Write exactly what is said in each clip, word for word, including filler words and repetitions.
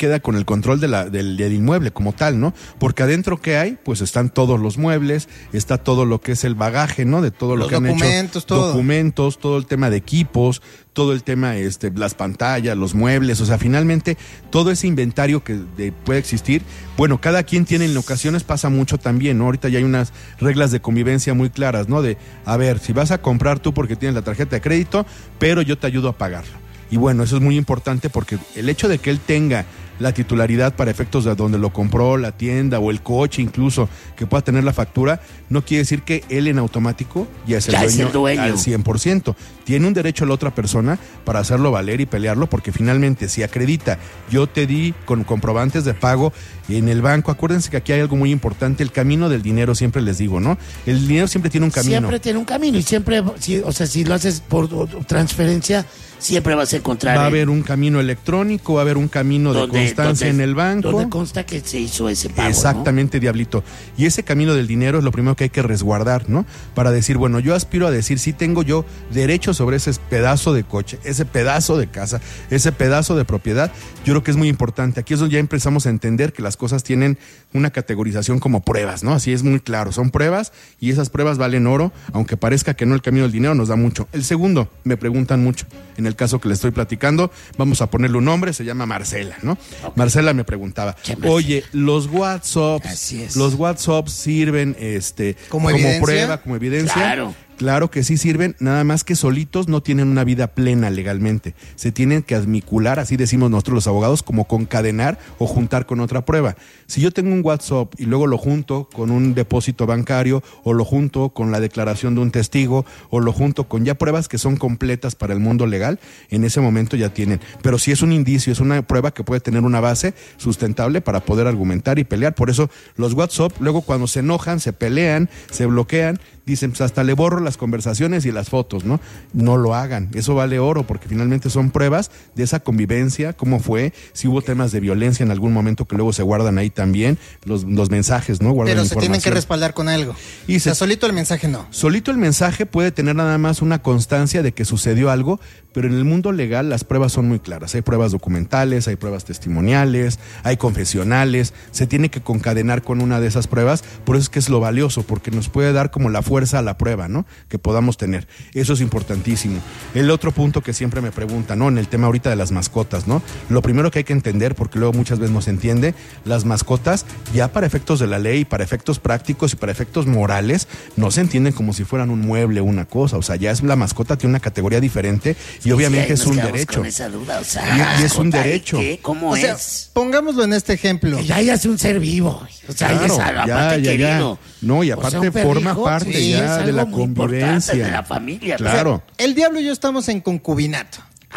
queda con el control de la, del, del inmueble como tal, ¿no? Porque adentro, ¿qué hay? Pues están todos los muebles, está todo lo que es el bagaje, ¿no? De todo lo los que han hecho. documentos, todo. Documentos, todo el tema de equipos, todo el tema, este, las pantallas, los muebles, o sea, finalmente todo ese inventario que de, puede existir, bueno, cada quien tiene, en ocasiones pasa mucho también, ¿no? Ahorita ya hay unas reglas de convivencia muy claras, ¿no? De, a ver, si vas a comprar tú porque tienes la tarjeta de crédito, pero yo te ayudo a pagarlo. Y bueno, eso es muy importante porque el hecho de que él tenga la titularidad para efectos de donde lo compró, la tienda o el coche incluso, que pueda tener la factura, no quiere decir que él en automático ya es el, Ya dueño, es el dueño al cien por ciento. Tiene un derecho la otra persona para hacerlo valer y pelearlo, porque finalmente si acredita, yo te di con comprobantes de pago en el banco, acuérdense que aquí hay algo muy importante, el camino del dinero, siempre les digo, ¿no? El dinero siempre tiene un camino. Siempre tiene un camino y siempre, si, o sea, si lo haces por transferencia, siempre vas a encontrar. Va a el, haber un camino electrónico, va a haber un camino donde, de constancia donde, en el banco. Donde consta que se hizo ese pago. Exactamente, ¿no? Diablito. Y ese camino del dinero es lo primero que hay que resguardar, ¿no? Para decir, bueno, yo aspiro a decir, sí tengo yo derecho sobre ese pedazo de coche, ese pedazo de casa, ese pedazo de propiedad. Yo creo que es muy importante. Aquí es donde ya empezamos a entender que las cosas tienen una categorización como pruebas, ¿no? Así es muy claro. Son pruebas y esas pruebas valen oro, aunque parezca que no, el camino del dinero nos da mucho. El segundo, me preguntan mucho. En el caso que le estoy platicando, vamos a ponerle un nombre, se llama Marcela, ¿no? Okay. Marcela me preguntaba, oye, los WhatsApps, los WhatsApps sirven este como, como evidencia? prueba, como evidencia. Claro. Claro que sí sirven, nada más que solitos no tienen una vida plena legalmente. Se tienen que admicular, así decimos nosotros los abogados, como concadenar o juntar con otra prueba. Si yo tengo un WhatsApp y luego lo junto con un depósito bancario, o lo junto con la declaración de un testigo, o lo junto con ya pruebas que son completas para el mundo legal, en ese momento ya tienen. Pero si es un indicio, es una prueba que puede tener una base sustentable para poder argumentar y pelear. Por eso los WhatsApp, luego cuando se enojan, se pelean, se bloquean, dicen, pues hasta le borro las conversaciones y las fotos, ¿no? No lo hagan, eso vale oro, porque finalmente son pruebas de esa convivencia, cómo fue, si hubo temas de violencia en algún momento que luego se guardan ahí también, los, los mensajes, ¿no? Guardan Pero se información. tienen que respaldar con algo. Y o sea, se, solito el mensaje no. Solito el mensaje puede tener nada más una constancia de que sucedió algo, pero en el mundo legal las pruebas son muy claras. Hay pruebas documentales, hay pruebas testimoniales, hay confesionales, se tiene que concadenar con una de esas pruebas, por eso es que es lo valioso, porque nos puede dar como la fuerza a la prueba, ¿no? Que podamos tener. Eso es importantísimo. El otro punto que siempre me preguntan, ¿no? En el tema ahorita de las mascotas, ¿no? Lo primero que hay que entender, porque luego muchas veces no se entiende, las mascotas ya para efectos de la ley, para efectos prácticos y para efectos morales, no se entienden como si fueran un mueble o una cosa, o sea, ya es la mascota, tiene una categoría diferente y sí, obviamente sí, es un derecho. Con esa duda, o sea, y, y es un derecho. ¿Qué? ¿Cómo o es? Sea, pongámoslo en este ejemplo. Que ya es un ser vivo, o sea, claro, es, ya, aparte ya, querido. Ya. No, y aparte o sea, forma parte sí, ya de la convivencia. De la familia. Claro. O sea, el diablo y yo estamos en concubinato.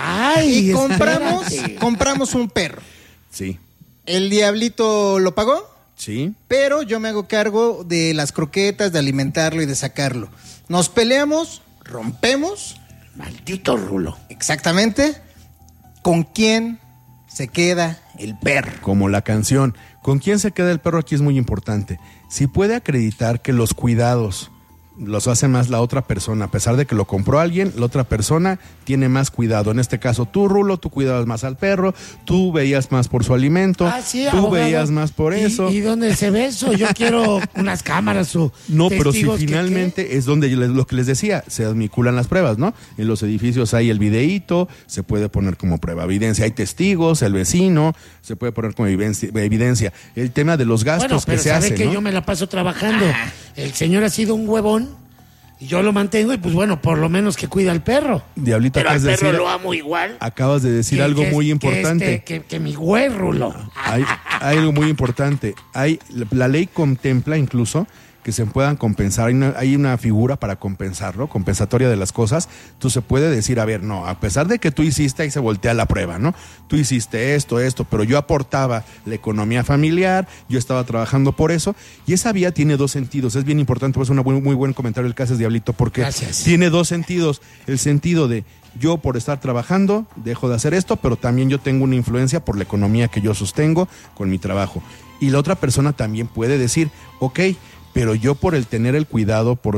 Ay, y compramos, compramos un perro. Sí. ¿El diablito lo pagó? Sí. Pero yo me hago cargo de las croquetas, de alimentarlo y de sacarlo. Nos peleamos, rompemos. Maldito Rulo. Exactamente. ¿Con quién se queda el perro? Como la canción. ¿Con quién se queda el perro? Aquí es muy importante. Si puede acreditar que los cuidados los hace más la otra persona, a pesar de que lo compró alguien, la otra persona tiene más cuidado. En este caso, tú, Rulo, tú cuidabas más al perro, tú veías más por su alimento, ah, sí, tú abogado. veías más por ¿Y, eso. ¿Y dónde se ve eso? Yo quiero unas cámaras o no, pero si finalmente que, es donde yo les, lo que les decía, se admiculan las pruebas, ¿no? En los edificios hay el videíto, se puede poner como prueba, evidencia, hay testigos, el vecino, se puede poner como evidencia. evidencia. El tema de los gastos bueno, pero que se sabe hacen, que ¿no? yo me la paso trabajando. Ah. El señor ha sido un huevón. Y yo lo mantengo y pues bueno, por lo menos que cuida al perro. Diablito, pero al perro decir, lo amo igual. Acabas de decir que, algo que, muy que importante. Este, que, que mi güey, Rulo. Hay, hay algo muy importante. Hay, la ley contempla incluso que se puedan compensar, hay una, hay una figura para compensarlo, compensatoria de las cosas. Tú se puede decir, a ver, no, a pesar de que tú hiciste, ahí se voltea la prueba, ¿no? Tú hiciste esto, esto, pero yo aportaba la economía familiar, yo estaba trabajando por eso, y esa vía tiene dos sentidos. Es bien importante, pues, un muy, muy buen comentario el que haces, Diablito, porque Gracias. Tiene dos sentidos. El sentido de yo por estar trabajando dejo de hacer esto, pero también yo tengo una influencia por la economía que yo sostengo con mi trabajo. Y la otra persona también puede decir, ok, pero yo por el tener el cuidado, por ser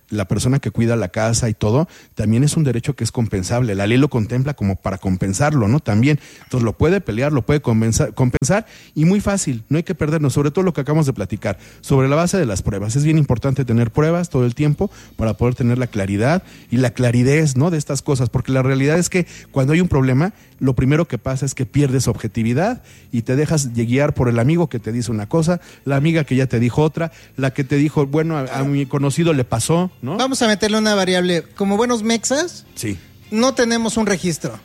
la persona que cuida la casa y todo, también es un derecho que es compensable. La ley lo contempla como para compensarlo, ¿no? También. Entonces lo puede pelear, lo puede compensar, compensar y muy fácil, no hay que perdernos, sobre todo lo que acabamos de platicar, sobre la base de las pruebas. Es bien importante tener pruebas todo el tiempo para poder tener la claridad y la claridez, ¿no? De estas cosas, porque la realidad es que cuando hay un problema, lo primero que pasa es que pierdes objetividad y te dejas guiar por el amigo que te dice una cosa, la amiga que ya te dijo otra, la que te dijo, bueno, a, a mi conocido le pasó, ¿no? Vamos a meterle una variable. Como buenos mexas, sí, no tenemos un registro.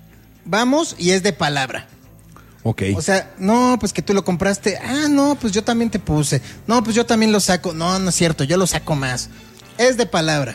Vamos y es de palabra. Ok. O sea, no, pues que tú lo compraste. Ah, no, pues yo también te puse. No, pues yo también lo saco. No, no es cierto, yo lo saco más. Es de palabra.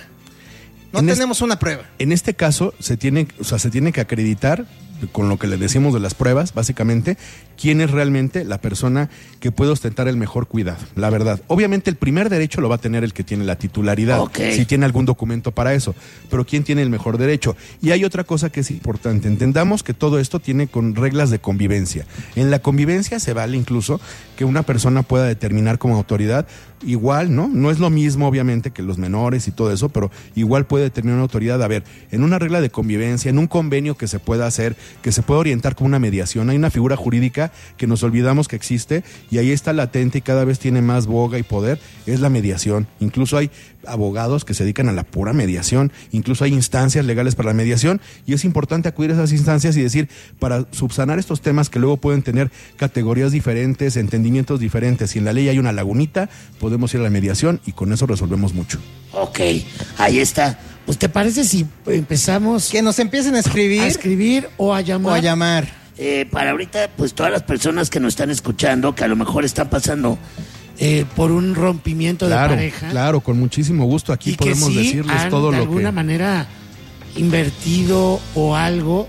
No en tenemos este, una prueba. En este caso, se tiene, o sea, se tiene que acreditar, con lo que le decimos de las pruebas, básicamente, quién es realmente la persona que puede ostentar el mejor cuidado, la verdad. Obviamente el primer derecho lo va a tener el que tiene la titularidad, okay, si tiene algún documento para eso, pero quién tiene el mejor derecho. Y hay otra cosa que es importante, entendamos que todo esto tiene con reglas de convivencia. En la convivencia se vale incluso que una persona pueda determinar como autoridad, igual, ¿no? No es lo mismo, obviamente, que los menores y todo eso, pero igual puede determinar una autoridad. A ver, en una regla de convivencia, en un convenio que se pueda hacer, que se pueda orientar como una mediación, hay una figura jurídica que nos olvidamos que existe y ahí está latente y cada vez tiene más boga y poder, es la mediación. Incluso hay abogados que se dedican a la pura mediación, incluso hay instancias legales para la mediación y es importante acudir a esas instancias y decir, para subsanar estos temas que luego pueden tener categorías diferentes, entendimientos diferentes, si en la ley hay una lagunita, podemos ir a la mediación y con eso resolvemos mucho. Ok, ahí está. Pues ¿te parece si empezamos Que nos empiecen a escribir. a escribir o a llamar? O a llamar. Eh, para ahorita, pues todas las personas que nos están escuchando, que a lo mejor están pasando Eh, por un rompimiento Claro, de pareja. claro, con muchísimo gusto. Aquí y que podemos sí decirles han, todo de lo alguna que... manera invertido o algo,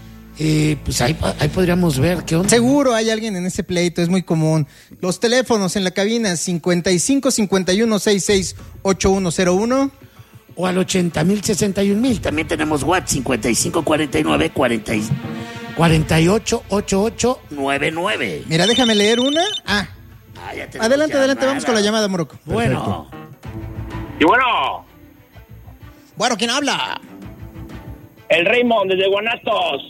eh, pues ahí, ahí podríamos ver qué onda. Seguro hay alguien en ese pleito, es muy común. Los teléfonos en la cabina cincuenta y cinco cincuenta y uno sesenta y seis ochenta y uno cero uno. O al ochenta mil, sesenta y un mil. También tenemos WhatsApp cincuenta y cinco cuarenta y nueve cuarenta cuarenta y ocho ochenta y ocho. noventa y nueve. Mira, déjame leer una. Ah, Ah, ya tenemos adelante, adelante, llamada. vamos con la llamada, Morocco. Bueno, Y bueno, Bueno, ¿quién habla? el Raymond desde Guanatos.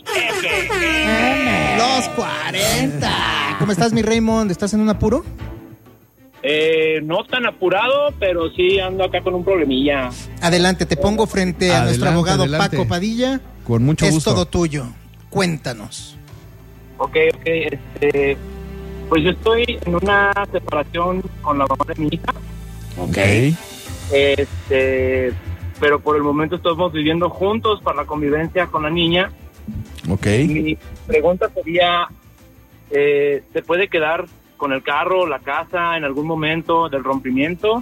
Los cuarenta. ¿Cómo estás, mi Raymond? ¿Estás en un apuro? Eh, no tan apurado, pero sí ando acá con un problemilla. Adelante, te pongo frente a Adelante, nuestro abogado adelante. Paco Padilla. Con mucho es gusto. todo tuyo. Cuéntanos. Ok, ok, este... Pues yo estoy en una separación con la mamá de mi hija. Ok. Este... Pero por el momento estamos viviendo juntos para la convivencia con la niña. Ok. Mi pregunta sería, eh, ¿se puede quedar con el carro, la casa en algún momento del rompimiento?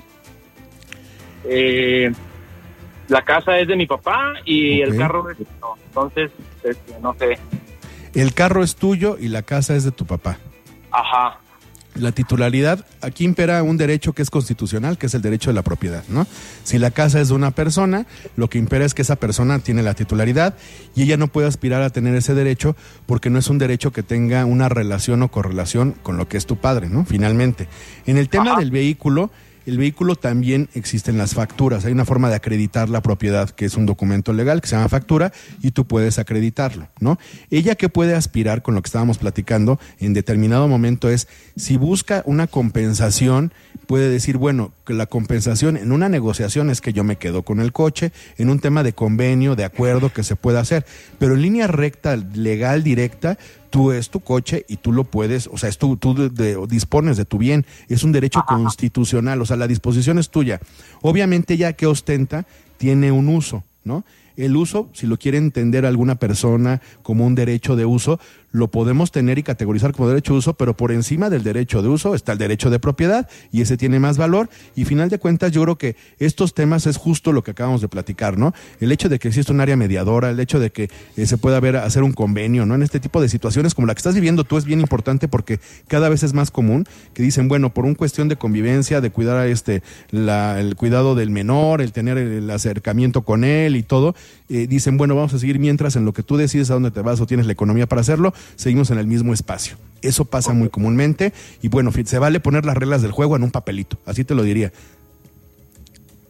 Eh, la casa es de mi papá y Ok. el carro es mío. Entonces, este, no sé. El carro es tuyo y la casa es de tu papá. Ajá. La titularidad, aquí impera un derecho que es constitucional, que es el derecho de la propiedad, ¿no? Si la casa es de una persona, lo que impera es que esa persona tiene la titularidad y ella no puede aspirar a tener ese derecho porque no es un derecho que tenga una relación o correlación con lo que es tu padre, ¿no? Finalmente. En el tema Ajá. del vehículo, el vehículo también existen las facturas. Hay una forma de acreditar la propiedad, que es un documento legal que se llama factura, y tú puedes acreditarlo, ¿no? Ella que puede aspirar con lo que estábamos platicando en determinado momento es, si busca una compensación, puede decir, bueno, que la compensación en una negociación es que yo me quedo con el coche, en un tema de convenio, de acuerdo que se pueda hacer, pero en línea recta, legal, directa, tú es tu coche y tú lo puedes, o sea, es tú, tú de, de, dispones de tu bien, es un derecho Ajá. constitucional, o sea, la disposición es tuya. Obviamente ya que ostenta, tiene un uso, ¿no? El uso, si lo quiere entender alguna persona como un derecho de uso, lo podemos tener y categorizar como derecho de uso, pero por encima del derecho de uso está el derecho de propiedad y ese tiene más valor y final de cuentas yo creo que estos temas es justo lo que acabamos de platicar, ¿no? El hecho de que exista un área mediadora, el hecho de que eh, se pueda ver, hacer un convenio, ¿no? En este tipo de situaciones como la que estás viviendo tú es bien importante porque cada vez es más común que dicen, bueno, por una cuestión de convivencia, de cuidar a este, la, el cuidado del menor, el tener el acercamiento con él y todo, eh, dicen, bueno, vamos a seguir mientras en lo que tú decides a dónde te vas o tienes la economía para hacerlo, seguimos en el mismo espacio. Eso pasa muy comúnmente y bueno, se vale poner las reglas del juego en un papelito, así te lo diría.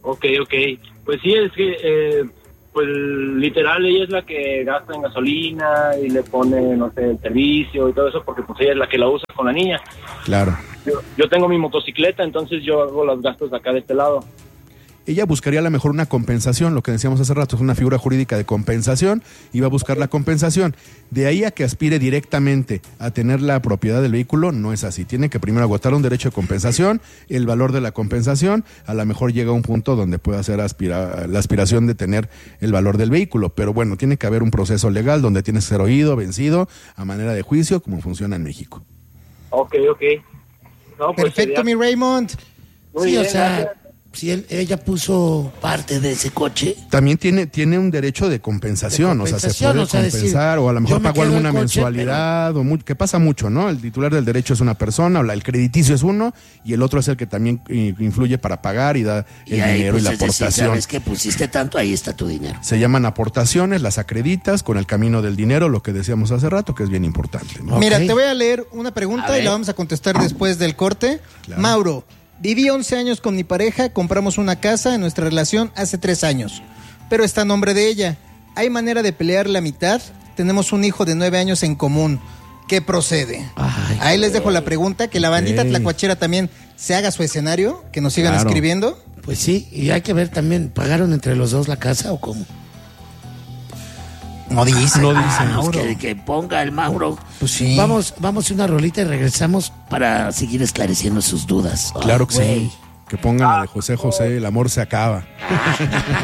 Ok, ok. Pues sí, es que, eh, pues literal, ella es la que gasta en gasolina y le pone, no sé, el servicio y todo eso, porque pues ella es la que la usa con la niña. Claro. Yo, yo tengo mi motocicleta, entonces yo hago los gastos acá de este lado. Ella buscaría a lo mejor una compensación, lo que decíamos hace rato, es una figura jurídica de compensación, y va a buscar la compensación. De ahí a que aspire directamente a tener la propiedad del vehículo, no es así. Tiene que primero agotar un derecho de compensación, el valor de la compensación, a lo mejor llega a un punto donde pueda hacer aspira, la aspiración de tener el valor del vehículo. Pero bueno, tiene que haber un proceso legal donde tiene que ser oído, vencido, a manera de juicio, como funciona en México. Ok, ok. No, pues Perfecto, sería... mi Raymond. Muy Sí, bien, o sea, gracias. si él, ella puso Parte de ese coche. También tiene, tiene un derecho de compensación, De o sea, se compensación, puede o sea, decir, compensar, o a lo yo mejor me pagó quedo alguna el coche, mensualidad, o mu- que pasa mucho, ¿no? El titular del derecho es una persona, o la, el crediticio es uno, y el otro es el que también eh, influye para pagar y da el Y ahí, dinero pues, y la es decir, aportación. sabes que pusiste tanto, ahí está tu dinero. Se llaman aportaciones, las acreditas con el camino del dinero, lo que decíamos hace rato, que es bien importante, ¿no? Ok. Mira, te voy a leer una pregunta A y la ver. vamos a contestar después del corte. Claro. Mauro, viví once años con mi pareja, compramos una casa en nuestra relación hace tres años, pero está a nombre de ella. ¿Hay manera de pelear la mitad? Tenemos un hijo de nueve años en común. ¿Qué procede? Ay, Ahí les dejo la pregunta, que la bandita Ok. tlacuachera también se haga su escenario, que nos sigan Claro. escribiendo. pues sí, y hay que ver también, ¿pagaron entre los dos la casa o cómo? No dice. No dice. Ah, pues Mauro. que, que ponga el Mauro Pues sí. Vamos, vamos a una rolita y regresamos. para seguir esclareciendo sus dudas. Claro Ay, que güey. sí. Que pongan la de José José, el amor se acaba.